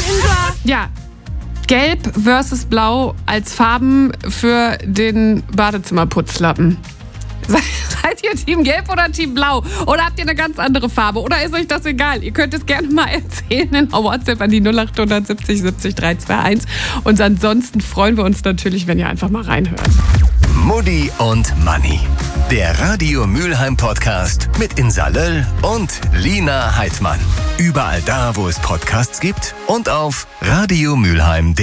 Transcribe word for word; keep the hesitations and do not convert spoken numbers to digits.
Insa. Ja. Gelb versus Blau als Farben für den Badezimmerputzlappen. Seid ihr Team Gelb oder Team Blau? Oder habt ihr eine ganz andere Farbe? Oder ist euch das egal? Ihr könnt es gerne mal erzählen in WhatsApp an die null acht siebzig siebzig drei zwei eins. Und ansonsten freuen wir uns natürlich, wenn ihr einfach mal reinhört. Mutti und Manni. Der Radio Mülheim Podcast mit Insa Löll und Lina Heidmann. Überall da, wo es Podcasts gibt und auf radiomülheim punkt de.